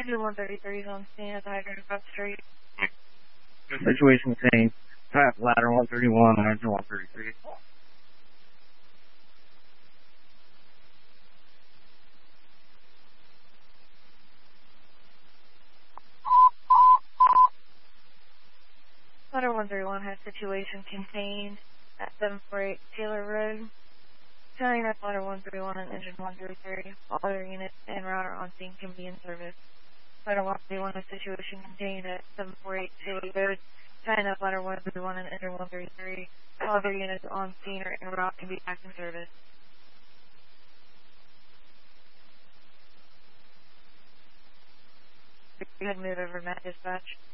Engine 133 is on scene at the hydrant across the street. Situation contained. Tap ladder 131 on engine 133. Ladder 131 has situation contained at 748 Taylor Road. Telling up ladder 131 and engine 133. All other units and router on scene can be in service. Ladder 131 has situation contained at 748 Taylor Road. Tying up ladder 131 and engine 133. All other units on scene or en route can be back in service. Go ahead and move over, Matt Dispatch.